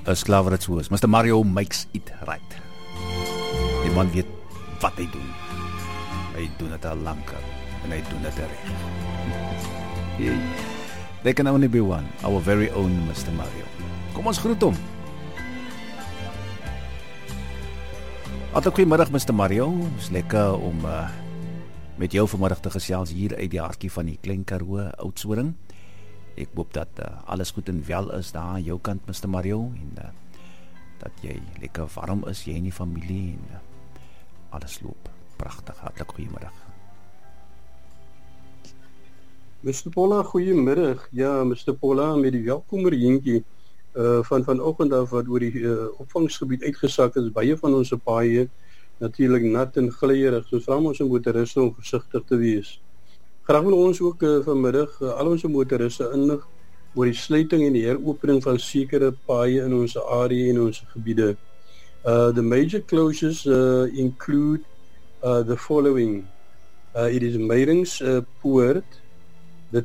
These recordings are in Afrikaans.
is klaar wat het so is. Mr. Mario makes it right. Die man weet wat hy doen. Hy doen het al langer en hy doen het reg. There can only be one, our very own Mr. Mario. Kom ons groet hom. Goeiemiddag Mr. Mario, is lekker om met jou vanmiddag te gesels hier uit die hartjie van die Klein Karoo, Oudtshoorn. Ek hoop dat alles goed en wel is daar aan jou kant Mr. Mario en dat jy lekker warm is, jy en die familie en alles loop pragtig. Hartlik goeiemiddag. Mr. Paula, goeiemiddag. Ja, Mr. Paula, met die welkommerjentjie van vanoggend af wat oor die opvangsgebied uitgesak is, baie van ons paaie natuurlik nat en glyierig, so vra ons motoriste om versigtig te wees. Graag wil ons ook vanmiddag al ons motoriste inlig oor die sluiting en die heropening van sekere paaie in ons area en ons gebiede. The major closures include the following. It is Meyrings Poort, the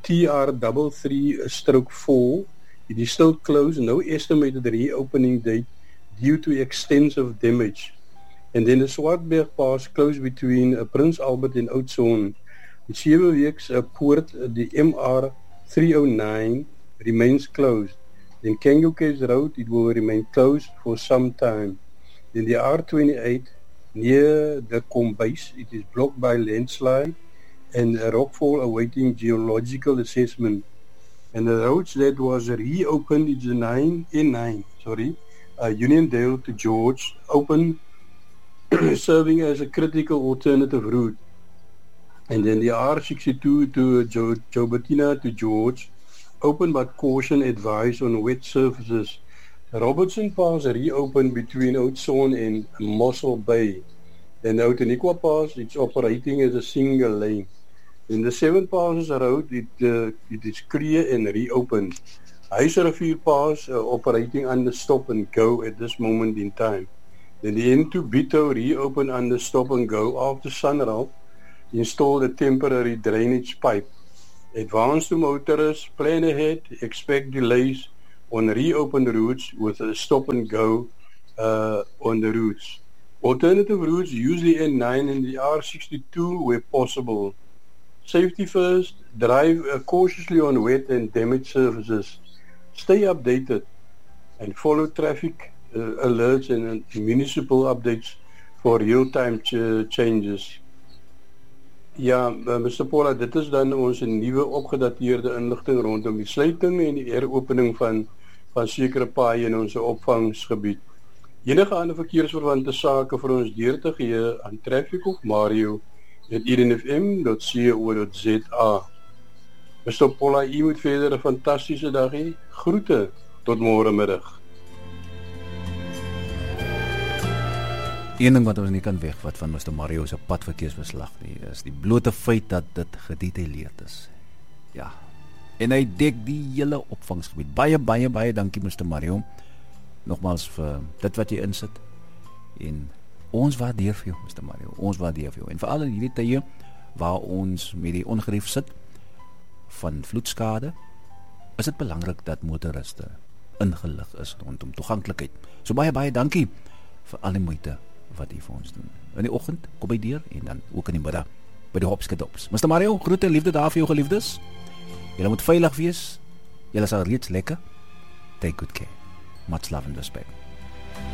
TR33/4. It is still closed, no estimated reopening date due to extensive damage. And then the Swartberg Pass closed between Prince Albert and Oudtshoorn. The 7 weeks Poort, the MR309 remains closed. Then Kangoke's Road, it will remain closed for some time. Then the R28 near the Kombuis, it is blocked by landslide and a rockfall awaiting geological assessment. And the roads that was reopened, it's the N9, Uniondale to George, open, serving as a critical alternative route. And then the R62 to Jobertina to George, open but caution advised on wet surfaces. Robertson Pass reopened between Oudtshoorn and Mossel Bay. Then the Outeniqua Pass, it's operating as a single lane. In the 7 Passes Road, it is clear and reopened. Huisrivier Pass operating under stop and go at this moment in time. Then the N2 Bito reopened under stop and go after Sunral installed a temporary drainage pipe. Advance to motorists, plan ahead, expect delays on reopened routes with a stop and go on the routes. Alternative routes use the N9 and the R62 where possible. Safety first, drive cautiously on wet and damaged surfaces. Stay updated and follow traffic alerts and municipal updates for real-time changes. Ja, Mr. Paula, dit is dan ons nuwe opgedateerde inligting rondom die sluiting en die heropening van sekere paaie in ons opvangsgebied. Enige ander verkeersverwante sake vir ons deur te gee aan Traffic of Mario@edenfm.co.za. Mr. Paula, u moet verder 'n fantastiese dag hê. Groete tot môre middag. Een ding wat ons nie kan wegvat van Mr. Mario se padverkeersverslag nie, is die blote feit dat dit gedetailleerd is. Ja. En hy dek die hele opvangsgebied. Baie dankie Mr. Mario. Nogmaals vir dit wat jy insit. En ons waardeer vir jou, Mr. Mario. Ons waardeer vir jou. En veral in hierdie tye waar ons met die ongerief sit van vloedskade, is dit belangrik dat motoriste ingelig is rondom toeganklikheid. So baie dankie vir al die moeite wat jy vir ons doen. In die oggend kom hy deur en dan ook in die middag by die Hopskedops. Mr. Mario, groete en liefde daar vir jou geliefdes. Julle moet veilig wees. Julle is al reeds lekker. Take good care. Much love and respect.